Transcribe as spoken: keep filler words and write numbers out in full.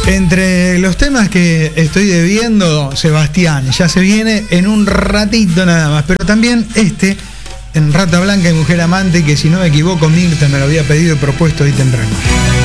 Entre los temas que estoy debiendo, Sebastián, ya se viene en un ratito nada más, pero también este, en Rata Blanca y Mujer Amante, que si no me equivoco, Mirta me lo había pedido y propuesto hoy temprano.